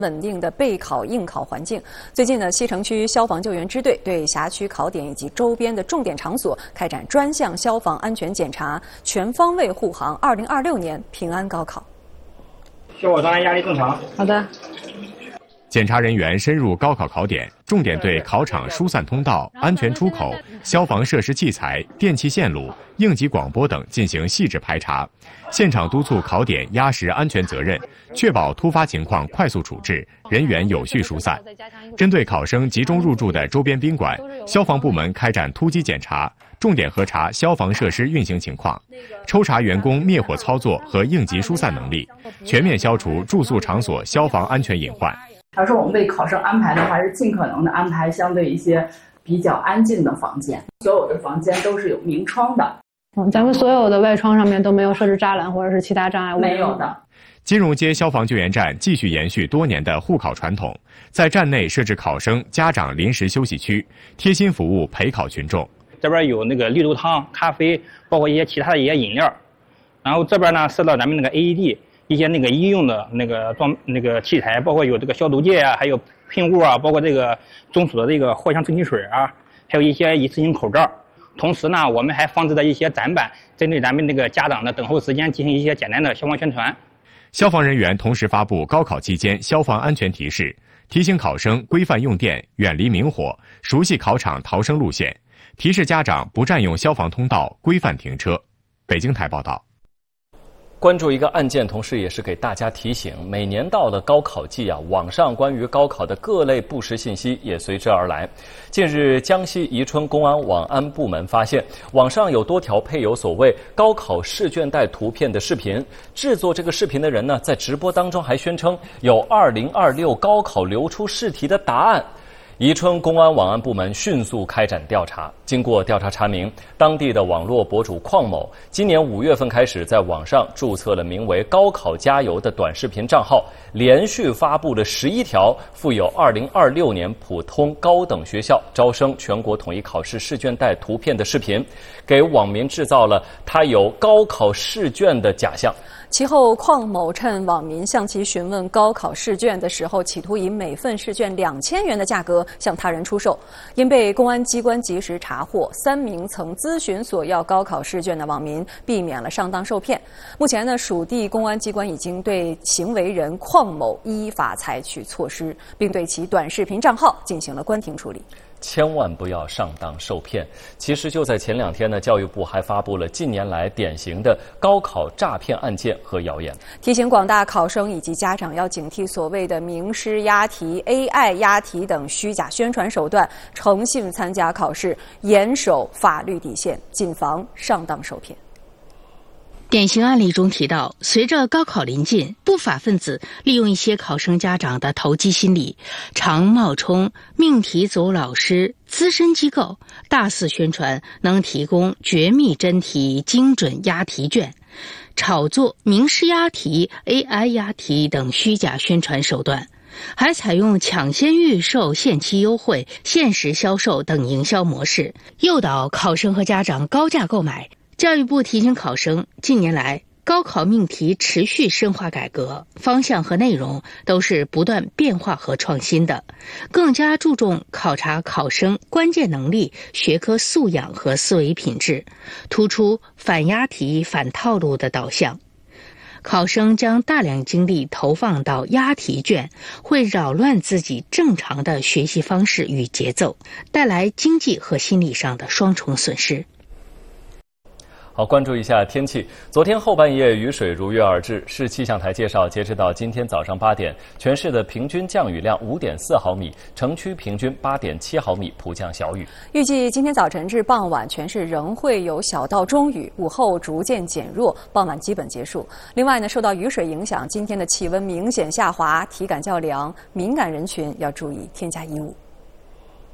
稳定的备考应考环境。最近呢，西城区消防救援支队对辖区考点以及周边的重点场所开展专项消防安全检查，全方位护航2026年平安高考。 消火栓压力正常。 好的。 检查人员深入高考考点，重点对考场疏散通道、安全出口、消防设施器材、电气线路、应急广播等进行细致排查，现场督促考点压实安全责任，确保突发情况快速处置，人员有序疏散。针对考生集中入住的周边宾馆，消防部门开展突击检查，重点核查消防设施运行情况，抽查员工灭火操作和应急疏散能力，全面消除住宿场所消防安全隐患。 要是我们为考生安排的话，是尽可能的安排相对一些比较安静的房间，所有的房间都是有明窗的。 咱们所有的外窗上面都没有设置栅栏或者是其他障碍物？ 没有的。 金融街消防救援站继续延续多年的护考传统，在站内设置考生、家长临时休息区，贴心服务陪考群众。 这边有那个绿豆汤、咖啡，包括一些其他的一些饮料。然后这边呢设到咱们那个 AED。一些那个医用的那个器材，包括有这个消毒液啊，还有喷雾啊，包括这个中暑的这个藿香正气水啊，还有一些一次性口罩。同时呢，我们还放置了一些展板，针对咱们这个家长的等候时间进行一些简单的消防宣传。 消防人员同时发布高考期间消防安全提示，提醒考生规范用电、远离明火，熟悉考场逃生路线，提示家长不占用消防通道，规范停车。北京台报道。 关注一个案件，同时也是给大家提醒，每年到了高考季啊，网上关于高考的各类不实信息也随之而来。近日，江西宜春公安网安部门发现，网上有多条配有所谓高考试卷带图片的视频，制作这个视频的人呢，在直播当中还宣称有2026高考流出试题的答案。宜春公安网安部门迅速开展调查，经过调查查明，当地的网络博主邝某今年5月份开始在网上注册了名为“高考加油”的短视频账号，连续发布了11条附有2026年普通高等学校招生全国统一考试试卷带图片的视频，给网民制造了他有高考试卷的假象。 其后，邝某趁网民向其询问高考试卷的时候，企图以每份试卷2000元的价格向他人出售。因被公安机关及时查获，3名曾咨询索要高考试卷的网民避免了上当受骗。目前呢，属地公安机关已经对行为人邝某依法采取措施，并对其短视频账号进行了关停处理。 千万不要上当受骗。其实就在前2天呢，教育部还发布了近年来典型的高考诈骗案件和谣言， 提醒广大考生以及家长要警惕所谓的名师押题、AI 押题等虚假宣传手段，诚信参加考试，严守法律底线，谨防上当受骗。 典型案例中提到，随着高考临近，不法分子利用一些考生家长的投机心理，常冒充命题组老师、资深机构，大肆宣传能提供绝密真题、精准押题卷，炒作名师押题、AI 押题等虚假宣传手段，还采用抢先预售、限期优惠、限时销售等营销模式，诱导考生和家长高价购买。教育部提醒考生，近年来高考命题持续深化改革，方向和内容都是不断变化和创新的，更加注重考察考生关键能力、学科素养和思维品质，突出反押题、反套路的导向。考生将大量精力投放到押题卷，会扰乱自己正常的学习方式与节奏，带来经济和心理上的双重损失。 好，关注一下天气。昨天后半夜雨水如约而至。市气象台介绍，截止到今天早上8点，全市的平均降雨量5.4毫米，城区平均8.7毫米，普降小雨。 预计今天早晨至傍晚，全市仍会有小到中雨，午后逐渐减弱，傍晚基本结束。另外呢，受到雨水影响，今天的气温明显下滑，体感较凉，敏感人群要注意添加衣物。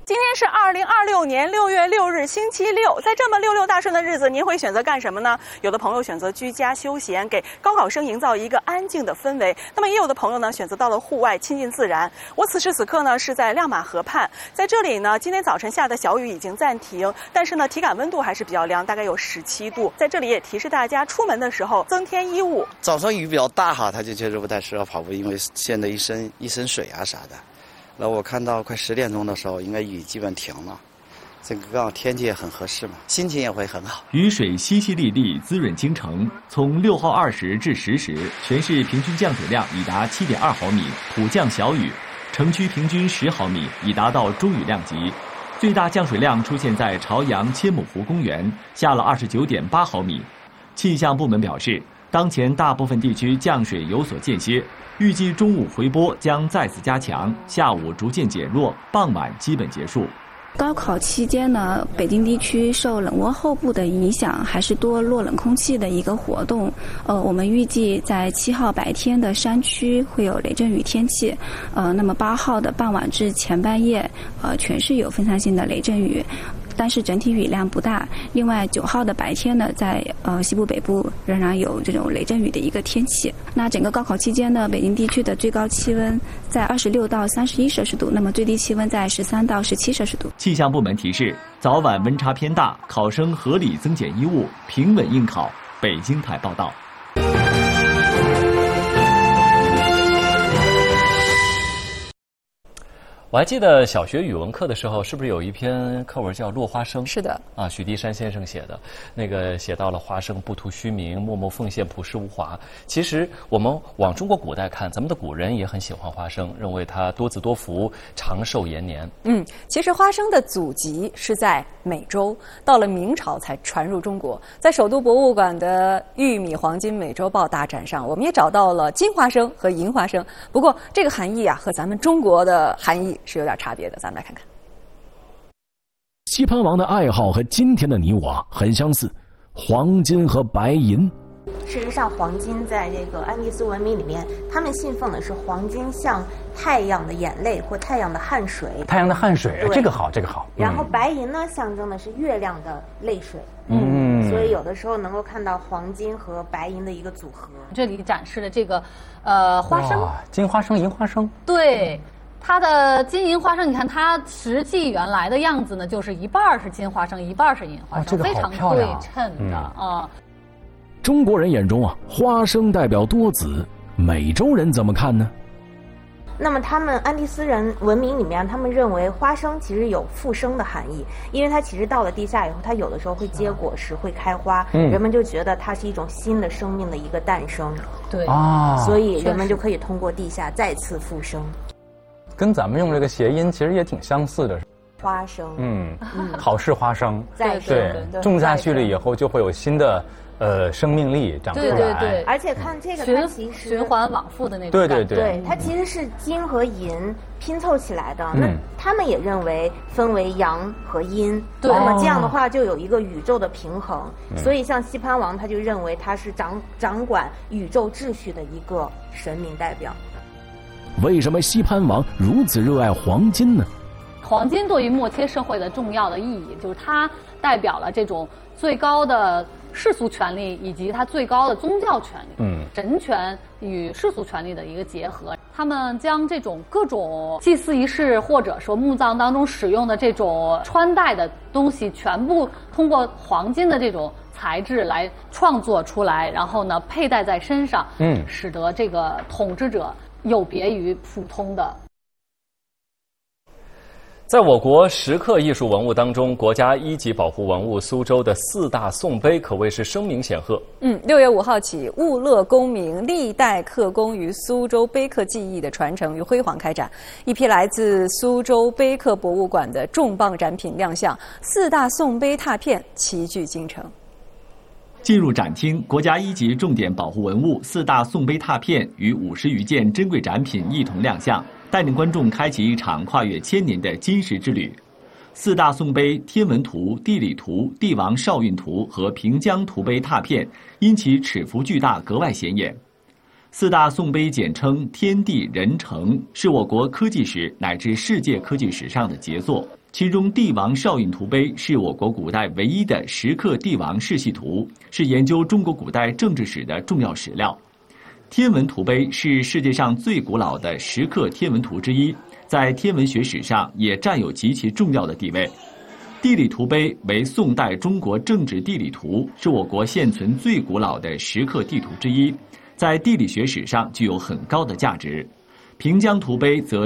今天是2026年6月6日，星期六。在这么66大顺的日子，您会选择干什么呢？有的朋友选择居家休闲，给高考生营造一个安静的氛围。那么也有的朋友呢，选择到了户外，亲近自然。我此时此刻呢，是在亮马河畔，在这里呢，今天早晨下的小雨已经暂停，但是呢，体感温度还是比较凉，大概有17度。在这里也提示大家，出门的时候增添衣物。 早上雨比较大哈，他就确实不太适合跑步，因为陷得一身水啊啥的。然后我看到快10点钟的时候，应该雨基本停了，这个刚好天气也很合适嘛，心情也会很好。 雨水淅淅沥沥，滋润京城。从6号20至10时，全市平均降水量已达7.2毫米，普降小雨；城区平均10毫米，已达到中雨量级。最大降水量出现在朝阳千亩湖公园，下了29.8毫米。气象部门表示，当前大部分地区降水有所间歇，预计中午回波将再次加强，下午逐渐减弱，傍晚基本结束。 高考期间呢，北京地区受冷涡后部的影响，还是多弱冷空气的一个活动。我们预计在7号白天的山区会有雷阵雨天气，那么8号的傍晚至前半夜，全市有分散性的雷阵雨。但是整体雨量不大。另外9号的白天呢，在西部北部仍然有这种雷阵雨的一个天气。那整个高考期间呢，北京地区的最高气温在26到31摄氏度，那么最低气温在13到17摄氏度。 气象部门提示，早晚温差偏大，考生合理增减衣物，平稳应考。北京台报道。 我还记得小学语文课的时候，是不是有一篇课文叫《落花生》？ 是的， 啊，许地山先生写的，那个写到了花生不图虚名，默默奉献，朴实无华。其实我们往中国古代看，咱们的古人也很喜欢花生，认为它多子多福，长寿延年。 其实花生的祖籍是在美洲，到了明朝才传入中国。在首都博物馆的玉米黄金美洲豹大展上，我们也找到了金花生和银花生。不过这个含义啊，和咱们中国的含义是有点差别的，咱们来看看。 西潘王的爱好和今天的你我很相似，黄金和白银。 事实上，黄金在这个安第斯文明里面，他们信奉的是黄金像太阳的眼泪或太阳的汗水。 太阳的汗水，这个好，这个好。 然后白银呢，象征的是月亮的泪水。所以有的时候能够看到黄金和白银的一个组合。 这里展示的这个花生， 金花生、银花生。 对。它的金银花生，你看它实际原来的样子呢，就是一半是金花生，一半是银花生， 这个非常对称的啊。 中国人眼中啊，花生代表多子，美洲人怎么看呢？ 那么他们安第斯人文明里面，他们认为花生其实有复生的含义，因为它其实到了地下以后，它有的时候会结果实，会开花，人们就觉得它是一种新的生命的一个诞生。 对啊， 所以人们就可以通过地下再次复生。 跟咱们用这个谐音其实也挺相似的。 花生， 好事花生， 对， 种下去了以后就会有新的生命力长出来。 对， 而且看这个，它其实循环往复的那种。 对，它其实是金和银拼凑起来的。那他们也认为分为阳和阴，那么这样的话就有一个宇宙的平衡。所以像西潘王他就认为他是掌管宇宙秩序的一个神明代表。 为什么西潘王如此热爱黄金呢？ 黄金对于末期社会的重要的意义，就是它代表了这种最高的世俗权利以及它最高的宗教权利，神权与世俗权利的一个结合。他们将这种各种祭祀仪式或者说墓葬当中使用的这种穿戴的东西，全部通过黄金的这种材质来创作出来，然后呢佩戴在身上，使得这个统治者有别于普通的。 在我国石刻艺术文物当中，国家1级保护文物苏州的4大宋碑可谓是声名显赫。 6月5号起，务乐功名历代刻工于苏州碑刻技艺的传承与辉煌开展。一批来自苏州碑刻博物馆的重磅展品亮相，4大宋碑拓片齐聚京城。 进入展厅，国家1级重点保护文物4大宋碑拓片与50余件珍贵展品一同亮相，带领观众开启一场跨越1000年的金石之旅。4大宋碑天文图、地理图、帝王少运图和平江图碑拓片因其尺幅巨大格外显眼。4大宋碑简称天地人城，是我国科技史乃至世界科技史上的杰作。 其中帝王少运图碑是我国古代唯一的石刻帝王世系图，是研究中国古代政治史的重要史料。天文图碑是世界上最古老的石刻天文图之一，在天文学史上也占有极其重要的地位。地理图碑为宋代中国政治地理图，是我国现存最古老的石刻地图之一，在地理学史上具有很高的价值。平江图碑则